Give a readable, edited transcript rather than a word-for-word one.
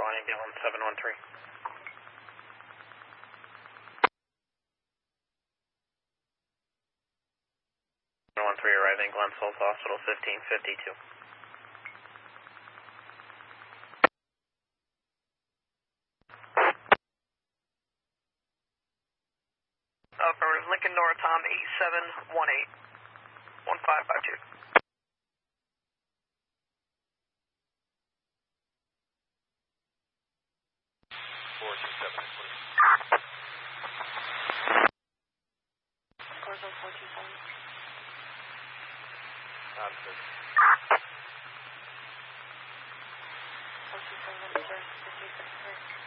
calling ambulance 713. 713 arriving Glens Falls Hospital 1552. Affirmative, Lincoln Nora Tom 8718 1552. 427.